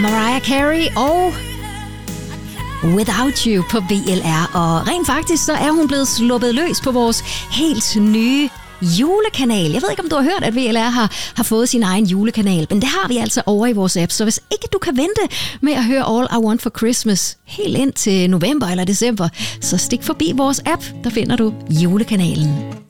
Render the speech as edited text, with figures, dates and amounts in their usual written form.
Mariah Carey og Without You på VLR. Og rent faktisk så er hun blevet sluppet løs på vores helt nye julekanal. Jeg ved ikke, om du har hørt, at VLR har fået sin egen julekanal, men det har vi altså over i vores app. Så hvis ikke du kan vente med at høre All I Want for Christmas helt ind til november eller december, så stik forbi vores app, der finder du julekanalen.